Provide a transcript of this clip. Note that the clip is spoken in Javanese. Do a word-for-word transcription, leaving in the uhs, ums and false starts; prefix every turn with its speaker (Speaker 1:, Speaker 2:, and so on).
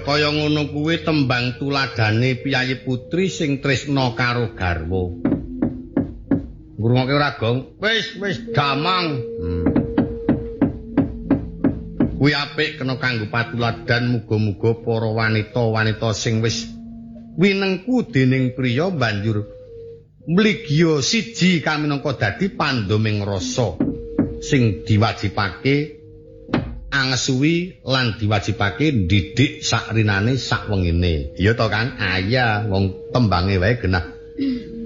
Speaker 1: Kaya ngono kuwi tembang tuladhane piyayi putri sing tresna karo garwa. Ngrungokke ora, Gong? Wis, wis damang. Hmm. Kuwi apik kena kanggo patuladan muga-muga para wanita-wanita sing wis winengku dening priya banjur mligya siji kaminangka dadi pandhoming rasa sing diwajibake angesuwi lan diwajibake ndidik sakrinane sakwengene. Ya to, Kang? Aya wong tembange wae genah